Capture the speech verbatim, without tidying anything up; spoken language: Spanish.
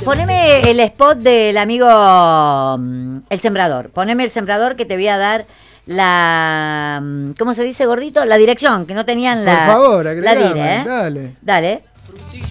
Poneme el spot del amigo mm, El Sembrador. Poneme El Sembrador que te voy a dar la... ¿Cómo se dice, gordito? La dirección, que no tenían la... Por favor, agregame, la dire, ¿eh? dale. Dale.